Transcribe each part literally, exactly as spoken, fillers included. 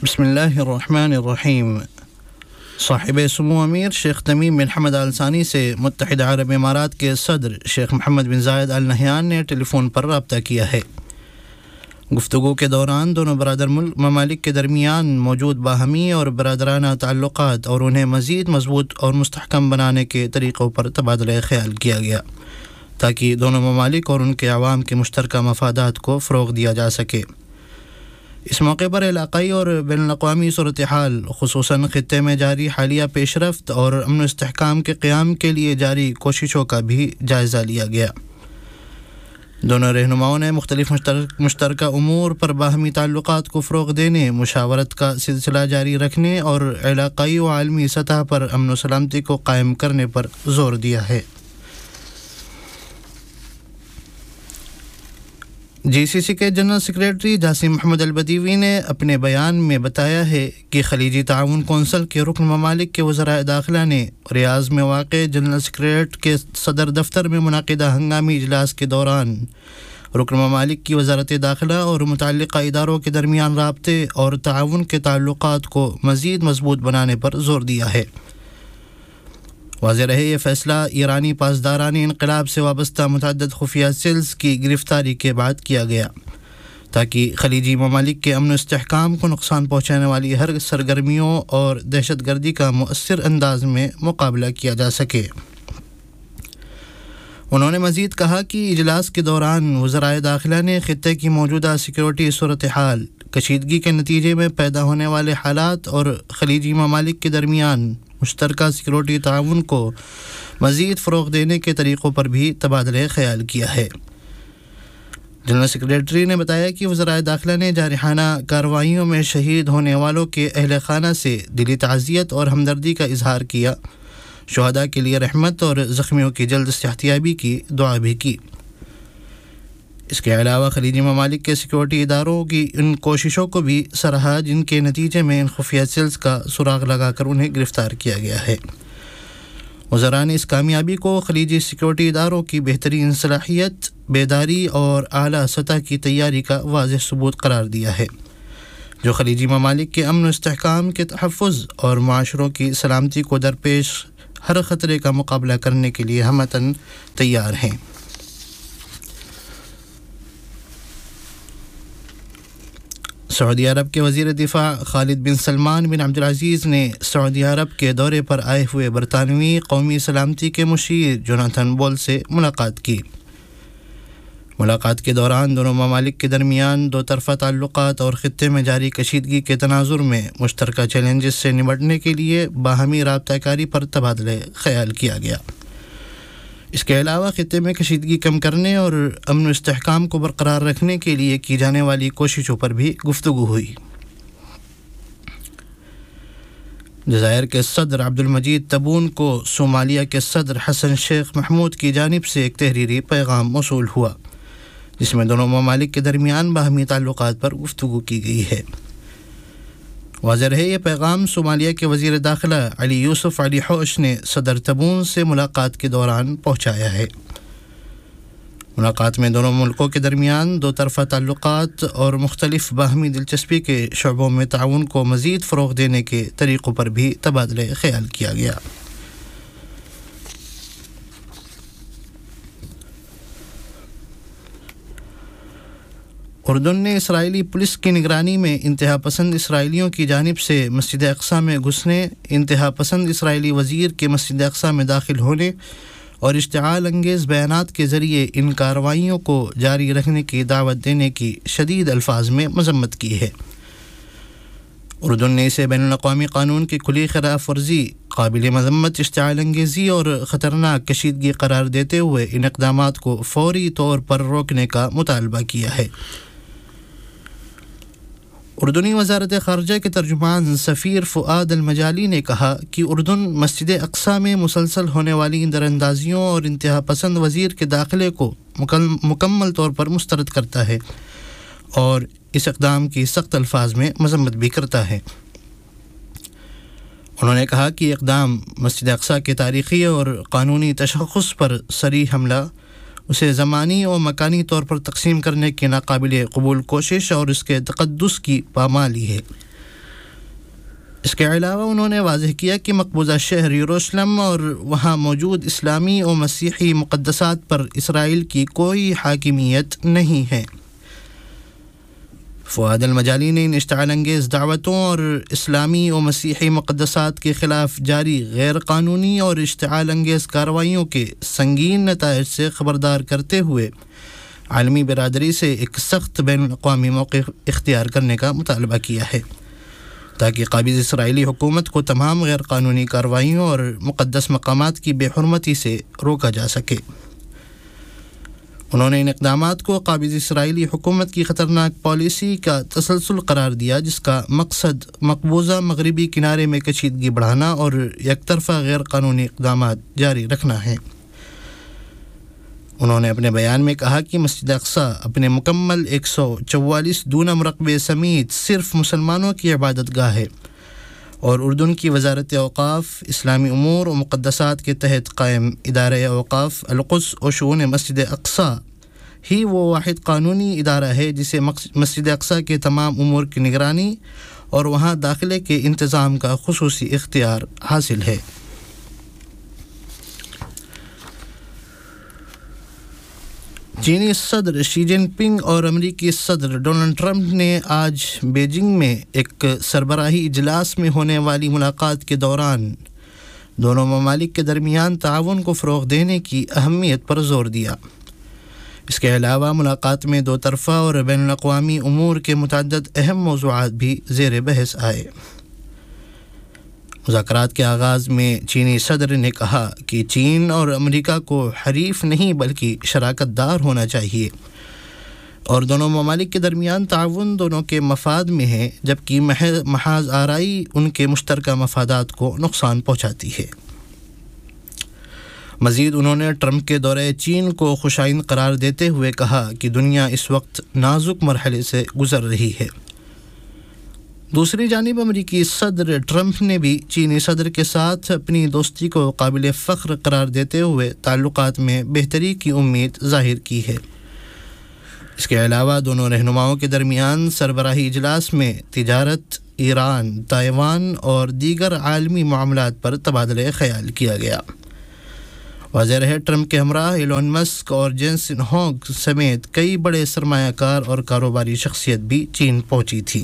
بسم اللہ الرحمن الرحیم۔ صاحب سمو امیر شیخ تمیم بن حمد آل ثانی سے متحدہ عرب امارات کے صدر شیخ محمد بن زاید آل نہیان نے ٹیلی فون پر رابطہ کیا ہے۔ گفتگو کے دوران دونوں برادر ملک ممالک کے درمیان موجود باہمی اور برادرانہ تعلقات اور انہیں مزید مضبوط اور مستحکم بنانے کے طریقوں پر تبادلہ خیال کیا گیا تاکہ دونوں ممالک اور ان کے عوام کے مشترکہ مفادات کو فروغ دیا جا سکے۔ اس موقع پر علاقائی اور بین الاقوامی صورتحال، خصوصاً خطے میں جاری حالیہ پیش رفت اور امن و استحکام کے قیام کے لیے جاری کوششوں کا بھی جائزہ لیا گیا۔ دونوں رہنماؤں نے مختلف مشترک مشترکہ امور پر باہمی تعلقات کو فروغ دینے، مشاورت کا سلسلہ جاری رکھنے اور علاقائی و عالمی سطح پر امن و سلامتی کو قائم کرنے پر زور دیا ہے۔ جی سی سی کے جنرل سیکریٹری جاسم محمد البدیوی نے اپنے بیان میں بتایا ہے کہ خلیجی تعاون کونسل کے رکن ممالک کے وزرائے داخلہ نے ریاض میں واقع جنرل سیکریٹریٹ کے صدر دفتر میں منعقدہ ہنگامی اجلاس کے دوران رکن ممالک کی وزارت داخلہ اور متعلقہ اداروں کے درمیان رابطے اور تعاون کے تعلقات کو مزید مضبوط بنانے پر زور دیا ہے۔ واضح رہے یہ فیصلہ ایرانی پاسدارانی انقلاب سے وابستہ متعدد خفیہ سیلز کی گرفتاری کے بعد کیا گیا تاکہ خلیجی ممالک کے امن و استحکام کو نقصان پہنچانے والی ہر سرگرمیوں اور دہشت گردی کا مؤثر انداز میں مقابلہ کیا جا سکے۔ انہوں نے مزید کہا کہ اجلاس کے دوران وزرائے داخلہ نے خطے کی موجودہ سیکیورٹی صورتحال، کشیدگی کے نتیجے میں پیدا ہونے والے حالات اور خلیجی ممالک کے درمیان مشترکہ سیکیورٹی تعاون کو مزید فروغ دینے کے طریقوں پر بھی تبادلہ خیال کیا ہے۔ جنرل سیکریٹری نے بتایا کہ وزرائے داخلہ نے جارحانہ کارروائیوں میں شہید ہونے والوں کے اہل خانہ سے دلی تعزیت اور ہمدردی کا اظہار کیا، شہداء کے لیے رحمت اور زخمیوں کی جلد صحتیابی کی دعا بھی کی۔ اس کے علاوہ خلیجی ممالک کے سیکیورٹی اداروں کی ان کوششوں کو بھی سراہا جن کے نتیجے میں ان خفیہ سیلز کا سراغ لگا کر انہیں گرفتار کیا گیا ہے۔ وزراء نے اس کامیابی کو خلیجی سیکیورٹی اداروں کی بہترین صلاحیت، بیداری اور اعلیٰ سطح کی تیاری کا واضح ثبوت قرار دیا ہے، جو خلیجی ممالک کے امن و استحکام کے تحفظ اور معاشروں کی سلامتی کو درپیش ہر خطرے کا مقابلہ کرنے کے لیے ہمتاً تیار ہیں۔ سعودی عرب کے وزیر دفاع خالد بن سلمان بن عبدالعزیز نے سعودی عرب کے دورے پر آئے ہوئے برطانوی قومی سلامتی کے مشیر جوناتھن بول سے ملاقات کی۔ ملاقات کے دوران دونوں ممالک کے درمیان دو طرفہ تعلقات اور خطے میں جاری کشیدگی کے تناظر میں مشترکہ چیلنجز سے نمٹنے کے لیے باہمی رابطہ کاری پر تبادلہ خیال کیا گیا۔ اس کے علاوہ خطے میں کشیدگی کم کرنے اور امن و استحکام کو برقرار رکھنے کے لیے کی جانے والی کوششوں پر بھی گفتگو ہوئی۔ جزائر کے صدر عبد المجید تبون کو صومالیہ کے صدر حسن شیخ محمود کی جانب سے ایک تحریری پیغام موصول ہوا جس میں دونوں ممالک کے درمیان باہمی تعلقات پر گفتگو کی گئی ہے۔ واضح رہے یہ پیغام صومالیہ کے وزیر داخلہ علی یوسف علی حوش نے صدر تبون سے ملاقات کے دوران پہنچایا ہے۔ ملاقات میں دونوں ملکوں کے درمیان دو طرفہ تعلقات اور مختلف باہمی دلچسپی کے شعبوں میں تعاون کو مزید فروغ دینے کے طریقوں پر بھی تبادلہ خیال کیا گیا۔ اردن نے اسرائیلی پولیس کی نگرانی میں انتہا پسند اسرائیلیوں کی جانب سے مسجد اقصی میں گھسنے، انتہا پسند اسرائیلی وزیر کے مسجد اقصی میں داخل ہونے اور اشتعال انگیز بیانات کے ذریعے ان کارروائیوں کو جاری رکھنے کی دعوت دینے کی شدید الفاظ میں مذمت کی ہے۔ اردن نے اسے بین الاقوامی قانون کی کھلی خلاف ورزی، قابل مذمت اشتعال انگیزی اور خطرناک کشیدگی قرار دیتے ہوئے ان اقدامات کو فوری طور پر روکنے کا مطالبہ کیا ہے۔ اردنی وزارت خارجہ کے ترجمان سفیر فؤاد المجالی نے کہا کہ اردن مسجد اقصی میں مسلسل ہونے والی دراندازیوں اور انتہا پسند وزیر کے داخلے کو مکمل طور پر مسترد کرتا ہے اور اس اقدام کی سخت الفاظ میں مذمت بھی کرتا ہے۔ انہوں نے کہا کہ اقدام مسجد اقصی کے تاریخی اور قانونی تشخص پر صریح حملہ، اسے زمانی اور مکانی طور پر تقسیم کرنے کی ناقابل قبول کوشش اور اس کے تقدس کی پامالی ہے۔ اس کے علاوہ انہوں نے واضح کیا کہ مقبوضہ شہر یروشلم اور وہاں موجود اسلامی و مسیحی مقدسات پر اسرائیل کی کوئی حاکمیت نہیں ہے۔ فؤاد المجالی نے ان اشتعال انگیز دعوتوں اور اسلامی و مسیحی مقدسات کے خلاف جاری غیر قانونی اور اشتعال انگیز کارروائیوں کے سنگین نتائج سے خبردار کرتے ہوئے عالمی برادری سے ایک سخت بین الاقوامی موقف اختیار کرنے کا مطالبہ کیا ہے تاکہ قابض اسرائیلی حکومت کو تمام غیر قانونی کارروائیوں اور مقدس مقامات کی بے حرمتی سے روکا جا سکے۔ انہوں نے ان اقدامات کو قابض اسرائیلی حکومت کی خطرناک پالیسی کا تسلسل قرار دیا جس کا مقصد مقبوضہ مغربی کنارے میں کشیدگی بڑھانا اور یک طرفہ غیر قانونی اقدامات جاری رکھنا ہے۔ انہوں نے اپنے بیان میں کہا کہ مسجد اقصی اپنے مکمل ایک سو چوالیس دونم رقبے سمیت صرف مسلمانوں کی عبادت گاہ ہے اور اردن کی وزارت اوقاف اسلامی امور و مقدسات کے تحت قائم ادارہ اوقاف القدس و شؤون مسجد اقصی ہی وہ واحد قانونی ادارہ ہے جسے مسجد اقصی کے تمام امور کی نگرانی اور وہاں داخلے کے انتظام کا خصوصی اختیار حاصل ہے۔ چینی صدر شی جن پنگ اور امریکی صدر ڈونلڈ ٹرمپ نے آج بیجنگ میں ایک سربراہی اجلاس میں ہونے والی ملاقات کے دوران دونوں ممالک کے درمیان تعاون کو فروغ دینے کی اہمیت پر زور دیا۔ اس کے علاوہ ملاقات میں دو طرفہ اور بین الاقوامی امور کے متعدد اہم موضوعات بھی زیر بحث آئے۔ مذاکرات کے آغاز میں چینی صدر نے کہا کہ چین اور امریکہ کو حریف نہیں بلکہ شراکت دار ہونا چاہیے اور دونوں ممالک کے درمیان تعاون دونوں کے مفاد میں ہے جبکہ محض آرائی ان کے مشترکہ مفادات کو نقصان پہنچاتی ہے۔ مزید انہوں نے ٹرمپ کے دورہ چین کو خوشائند قرار دیتے ہوئے کہا کہ دنیا اس وقت نازک مرحلے سے گزر رہی ہے۔ دوسری جانب امریکی صدر ٹرمپ نے بھی چینی صدر کے ساتھ اپنی دوستی کو قابل فخر قرار دیتے ہوئے تعلقات میں بہتری کی امید ظاہر کی ہے۔ اس کے علاوہ دونوں رہنماؤں کے درمیان سربراہی اجلاس میں تجارت، ایران، تائیوان اور دیگر عالمی معاملات پر تبادلہ خیال کیا گیا۔ واضح رہے ٹرمپ کے ہمراہ ایلون مسک اور جینسن ہونگ سمیت کئی بڑے سرمایہ کار اور کاروباری شخصیت بھی چین پہنچی تھی۔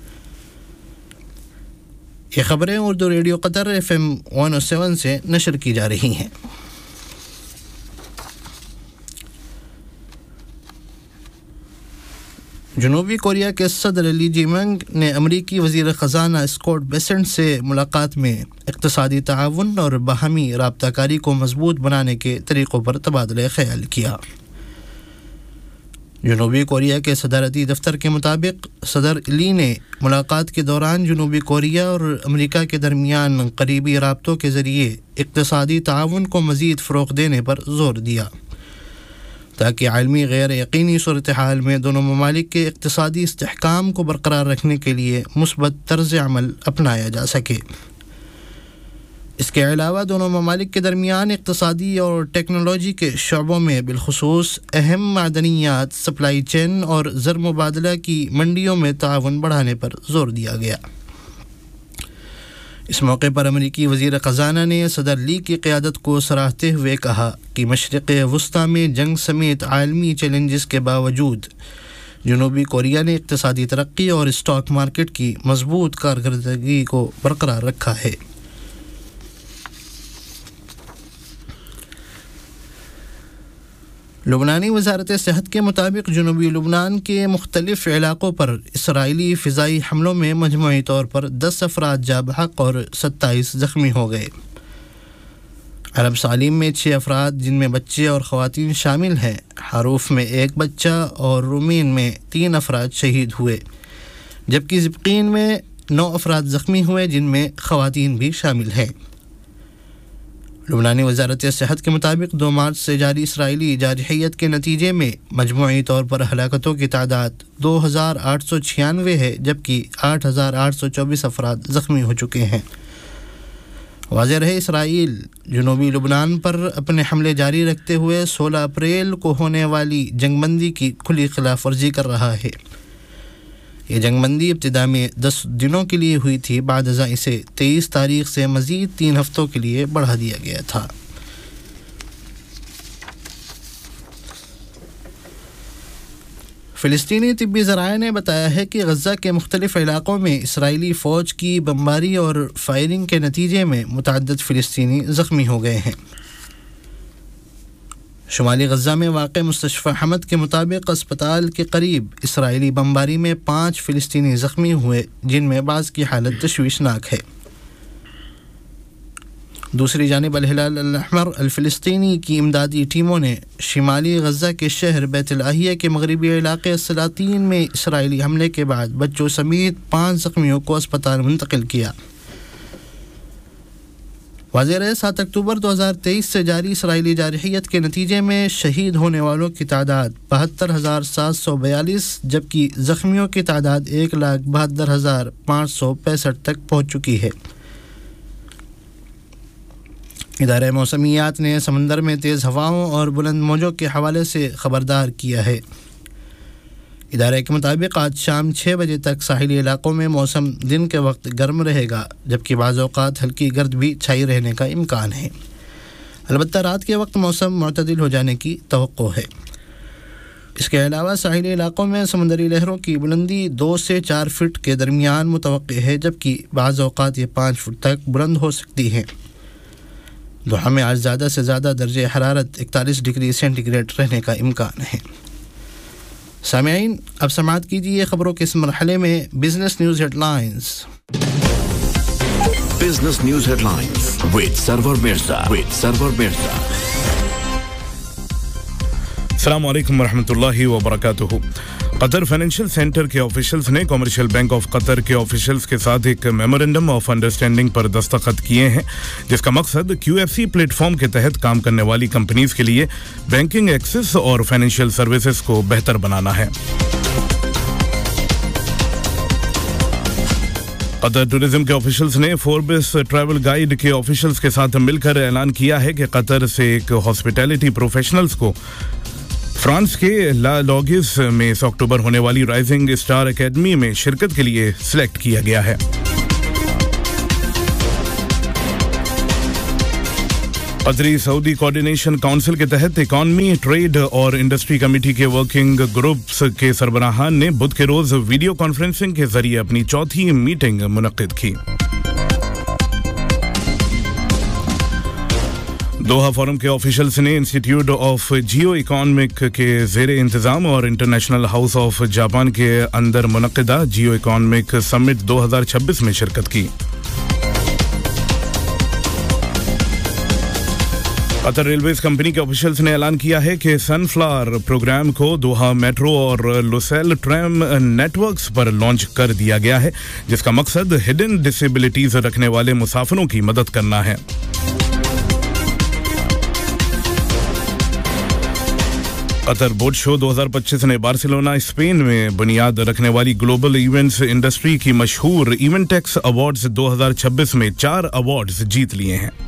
یہ خبریں اردو ریڈیو قطر ایف ایم ون او سیون سے نشر کی جا رہی ہیں۔ جنوبی کوریا کے صدر لی جی منگ نے امریکی وزیر خزانہ اسکاٹ بیسنٹ سے ملاقات میں اقتصادی تعاون اور باہمی رابطہ کاری کو مضبوط بنانے کے طریقوں پر تبادلہ خیال کیا۔ جنوبی کوریا کے صدارتی دفتر کے مطابق صدر لی نے ملاقات کے دوران جنوبی کوریا اور امریکہ کے درمیان قریبی رابطوں کے ذریعے اقتصادی تعاون کو مزید فروغ دینے پر زور دیا تاکہ عالمی غیر یقینی صورتحال میں دونوں ممالک کے اقتصادی استحکام کو برقرار رکھنے کے لیے مثبت طرز عمل اپنایا جا سکے۔ اس کے علاوہ دونوں ممالک کے درمیان اقتصادی اور ٹیکنالوجی کے شعبوں میں بالخصوص اہم معدنیات، سپلائی چین اور زر مبادلہ کی منڈیوں میں تعاون بڑھانے پر زور دیا گیا۔ اس موقع پر امریکی وزیر خزانہ نے صدر لی کی قیادت کو سراہتے ہوئے کہا کہ مشرق وسطی میں جنگ سمیت عالمی چیلنجز کے باوجود جنوبی کوریا نے اقتصادی ترقی اور اسٹاک مارکیٹ کی مضبوط کارکردگی کو برقرار رکھا ہے۔ لبنانی وزارت صحت کے مطابق جنوبی لبنان کے مختلف علاقوں پر اسرائیلی فضائی حملوں میں مجموعی طور پر دس افراد جاں بحق اور ستائیس زخمی ہو گئے۔ عرب سالم میں چھ افراد جن میں بچے اور خواتین شامل ہیں، حروف میں ایک بچہ اور رومین میں تین افراد شہید ہوئے، جبکہ زبقین میں نو افراد زخمی ہوئے جن میں خواتین بھی شامل ہیں۔ لبنانی وزارت صحت کے مطابق دو مارچ سے جاری اسرائیلی جارحیت کے نتیجے میں مجموعی طور پر ہلاکتوں کی تعداد دو ہزار آٹھ سو چھیانوے ہے، جبکہ آٹھ ہزار آٹھ سو چوبیس افراد زخمی ہو چکے ہیں۔ واضح رہے اسرائیل جنوبی لبنان پر اپنے حملے جاری رکھتے ہوئے سولہ اپریل کو ہونے والی جنگ بندی کی کھلی خلاف ورزی کر رہا ہے۔ یہ جنگ بندی ابتدا میں دس دنوں کے لیے ہوئی تھی، بعد ازاں اسے تیئیس تاریخ سے مزید تین ہفتوں کے لیے بڑھا دیا گیا تھا۔ فلسطینی طبی ذرائع نے بتایا ہے کہ غزہ کے مختلف علاقوں میں اسرائیلی فوج کی بمباری اور فائرنگ کے نتیجے میں متعدد فلسطینی زخمی ہو گئے ہیں۔ شمالی غزہ میں واقع مستشفی حمد کے مطابق اسپتال کے قریب اسرائیلی بمباری میں پانچ فلسطینی زخمی ہوئے، جن میں بعض کی حالت تشویشناک ہے۔ دوسری جانب الہلال الاحمر الفلسطینی کی امدادی ٹیموں نے شمالی غزہ کے شہر بیت لاہیہ کے مغربی علاقے سلاطین میں اسرائیلی حملے کے بعد بچوں سمیت پانچ زخمیوں کو اسپتال منتقل کیا۔ واضح رہے سات اکتوبر دو ہزار تیئیس سے جاری اسرائیلی جارحیت کے نتیجے میں شہید ہونے والوں کی تعداد بہتر ہزار سات سو بیالیس جبکہ زخمیوں کی تعداد ایک لاکھ بہتر ہزار پانچ سو پینسٹھ تک پہنچ چکی ہے۔ ادارہ موسمیات نے سمندر میں تیز ہواؤں اور بلند موجوں کے حوالے سے خبردار کیا ہے۔ ادارے کے مطابق آج شام چھ بجے تک ساحلی علاقوں میں موسم دن کے وقت گرم رہے گا، جبکہ بعض اوقات ہلکی گرد بھی چھائی رہنے کا امکان ہے۔ البتہ رات کے وقت موسم معتدل ہو جانے کی توقع ہے۔ اس کے علاوہ ساحلی علاقوں میں سمندری لہروں کی بلندی دو سے چار فٹ کے درمیان متوقع ہے، جبکہ بعض اوقات یہ پانچ فٹ تک بلند ہو سکتی ہے۔ دوحہ میں آج زیادہ سے زیادہ درجہ حرارت اکتالیس ڈگری سینٹی گریڈ رہنے کا امکان ہے۔ سامعین، اب سماعت کیجیے خبروں کے اس مرحلے میں business news head lines. Business news head lines with server Mirza with سرور مرزا۔ السلام علیکم ورحمۃ اللہ وبرکاتہ۔ قطر فائنینشیل سینٹر کے آفیشلز نے کمرشل بینک آف قطر کے آفیشلز کے ساتھ ایک میمورنڈم آف انڈرسٹینڈنگ پر دستخط کیے ہیں، جس کا مقصد کیو ایف سی پلیٹ فارم کے تحت کام کرنے والی کمپنیز کے لیے بینکنگ ایکسس اور فائنینشیل سروسز کو بہتر بنانا ہے۔ قطر ٹورزم کے آفیشلز نے فوربس ٹریول گائیڈ کے آفیشلز کے ساتھ مل کر اعلان کیا ہے کہ قطر سے ایک ہاسپٹیلٹی پروفیشنلز کو فرانس کے لا لاگز میں اس اکتوبر ہونے والی رائزنگ اسٹار اکیڈمی میں شرکت کے لیے سلیکٹ کیا گیا ہے۔ قطری سعودی کوارڈینیشن کونسل کے تحت اکانومی، ٹریڈ اور انڈسٹری کمیٹی کے ورکنگ گروپس کے سربراہان نے بدھ کے روز ویڈیو کانفرنسنگ کے ذریعے اپنی چوتھی میٹنگ منعقد کی۔ دوحہ فورم کے آفیشلز نے انسٹیٹیوٹ آف جیو اکانومک کے زیر انتظام اور انٹرنیشنل ہاؤس آف جاپان کے اندر منعقدہ جیو اکانومک سمٹ دو ہزار چھبیس میں شرکت کی۔ قطر ریلویز کمپنی کے آفیشلز نے اعلان کیا ہے کہ سن فلاور پروگرام کو دوحہ میٹرو اور لوسیل ٹریم نیٹ ورکس پر لانچ کر دیا گیا ہے، جس کا مقصد ہڈن ڈسیبلٹیز رکھنے والے مسافروں کی مدد کرنا ہے۔ قطر بوٹ شو دو ہزار پچیس نے بارسلونا اسپین میں بنیاد رکھنے والی گلوبل ایونٹس انڈسٹری کی مشہور ایونٹیکس ایوارڈز دو ہزار چھبیس میں چار ایوارڈز جیت لیے ہیں۔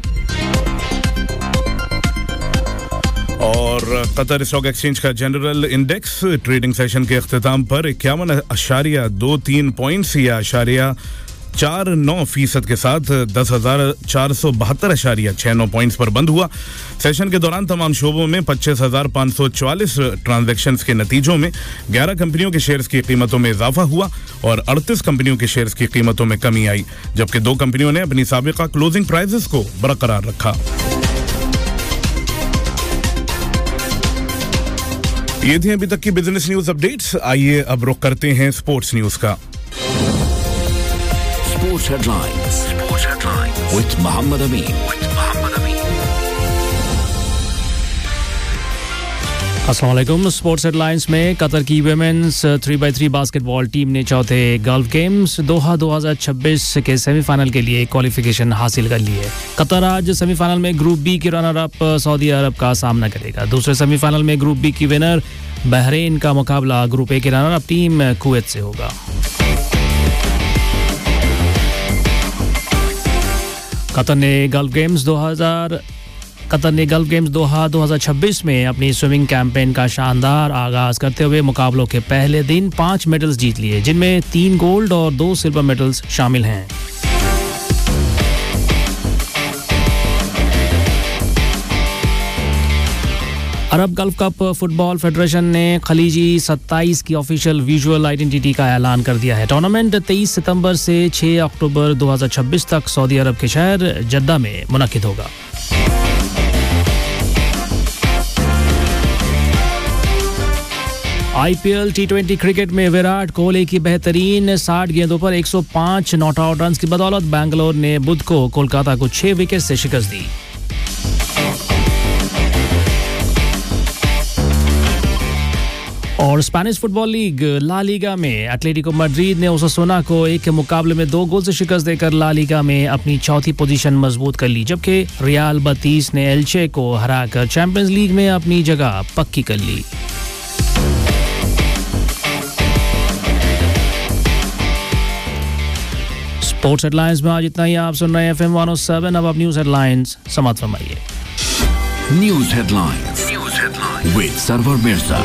اور قطر اسٹاک ایکسچینج کا جنرل انڈیکس ٹریڈنگ سیشن کے اختتام پر اکیاون اشاریہ دو تین پوائنٹس یا اشاریہ چار نو فیصد کے ساتھ دس ہزار چار سو بہتر اشاریہ چھ نو پوائنٹس پر بند ہوا۔ سیشن کے دوران تمام شعبوں میں پچیس ہزار پانچ سو چوالیس ٹرانزیکشنز کے نتیجوں میں گیارہ کمپنیوں کے شیئرز کی قیمتوں میں اضافہ ہوا اور اڑتیس کمپنیوں کے شیئرز کی قیمتوں میں کمی آئی، جبکہ دو کمپنیوں نے اپنی سابقہ کلوزنگ پرائزز کو برقرار رکھا۔ یہ تھی ابھی تک کی بزنس نیوز اپڈیٹس۔ آئیے اب رخ کرتے ہیں سپورٹس نیوز کا۔ Sports Headlines Sports Headlines with Muhammad Amin with Muhammad Amin السلام علیکم۔ سپورٹس ہیڈ لائنز میں قطر کی women's three by three basket ball team نے چوتھے گلف گیمز دوحہ دو ہزار چھبیس کے سیمی فائنل کے لیے کوالیفیکیشن حاصل کر لی ہے۔ قطر آج سیمی فائنل میں گروپ بی کی رنر اپ سعودی عرب کا سامنا کرے گا۔ دوسرے سیمی فائنل میں گروپ بی کی ونر بحرین کا مقابلہ گروپ اے کی رنر اپ ٹیم کویت سے ہوگا۔ قطر نے گلف گیمز دو ہزار قطر نے گلف گیمز دوحہ دو ہزار چھبیس میں اپنی سوئمنگ کیمپین کا شاندار آغاز کرتے ہوئے مقابلوں کے پہلے دن پانچ میڈلز جیت لیے، جن میں تین گولڈ اور دو سلور میڈلز شامل ہیں۔ عرب گلف کپ فٹ بال فیڈریشن نے خلیجی ستائیس کی آفیشیل ویژول آئیڈینٹی کا اعلان کر دیا ہے۔ ٹورنامنٹ تیئیس ستمبر سے چھ اکتوبر دو ہزار چھبیس تک سعودی عرب کے شہر جدہ میں منعقد ہوگا۔ آئی P L T twenty cricket میں وراٹ کوہلی کی بہترین ساٹھ گیندوں پر ایک سو پانچ ناٹ آؤٹ رنز کی بدولت بنگلور نے بدھ کو کولکاتہ کو چھ وکٹ سے شکست دی۔ اور اسپینش فٹ بال لیگ لا لیگا میں ایتلیٹیکو میڈرڈ نے اوساسونا کو ایک مقابلے میں دو گول سے شکست دے کر لا لیگا میں اپنی چوتھی پوزیشن مضبوط کر لی، جبکہ ریال بیٹیس نے ایلچے کو ہرا کر چیمپئنز لیگ میں اپنی جگہ پکی کر لی۔ اسپورٹس ہیڈ لائنز میں آج اتنا ہی۔ آپ سن رہے ہیں ایف ایم ون او سیون۔ اب اب نیوز ہیڈ لائنز سماعت فرمائیے۔ نیوز ہیڈ لائنز with سرور مرزا۔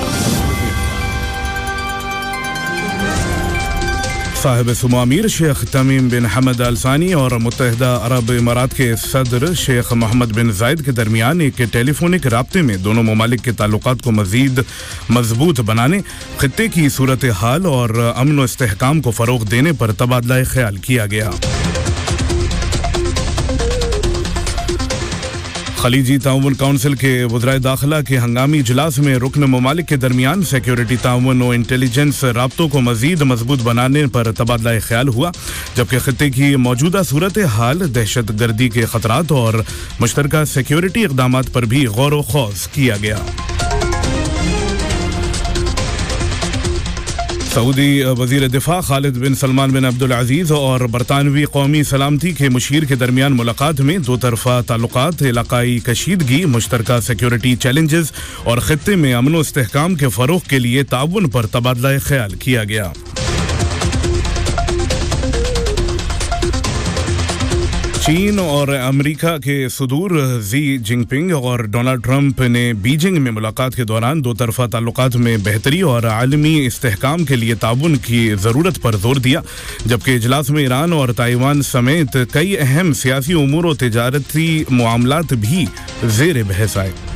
صاحب سمو امیر شیخ تمیم بن حمد آل ثانی اور متحدہ عرب امارات کے صدر شیخ محمد بن زائد کے درمیان ایک ٹیلی فونک رابطے میں دونوں ممالک کے تعلقات کو مزید مضبوط بنانے، خطے کی صورتحال اور امن و استحکام کو فروغ دینے پر تبادلہ خیال کیا گیا۔ خلیجی تعاون کونسل کے وزرائے داخلہ کے ہنگامی اجلاس میں رکن ممالک کے درمیان سیکیورٹی تعاون و انٹیلیجنس رابطوں کو مزید مضبوط بنانے پر تبادلہ خیال ہوا، جبکہ خطے کی موجودہ صورتحال، دہشت گردی کے خطرات اور مشترکہ سیکیورٹی اقدامات پر بھی غور و خوض کیا گیا۔ سعودی وزیر دفاع خالد بن سلمان بن عبدالعزیز اور برطانوی قومی سلامتی کے مشیر کے درمیان ملاقات میں دو طرفہ تعلقات، علاقائی کشیدگی، مشترکہ سیکیورٹی چیلنجز اور خطے میں امن و استحکام کے فروغ کے لیے تعاون پر تبادلہ خیال کیا گیا۔ چین اور امریکہ کے صدور زی جن پنگ اور ڈونلڈ ٹرمپ نے بیجنگ میں ملاقات کے دوران دو طرفہ تعلقات میں بہتری اور عالمی استحکام کے لیے تعاون کی ضرورت پر زور دیا، جبکہ اجلاس میں ایران اور تائیوان سمیت کئی اہم سیاسی امور و تجارتی معاملات بھی زیر بحث آئے۔